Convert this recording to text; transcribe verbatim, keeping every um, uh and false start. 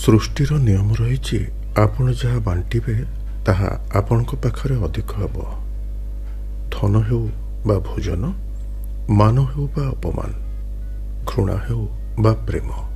ସୃଷ୍ଟିର ନିୟମ ରହିଛି, ଆପଣ ଯାହା ବାଣ୍ଟିବେ ତାହା ଆପଣଙ୍କ ପାଖରେ ଅଧିକ ହେବ। ଧନ ହେଉ ବା ଭୋଜନ, ମାନ ହେଉ ବା ଅପମାନ, ଘୃଣା ହେଉ ବା ପ୍ରେମ।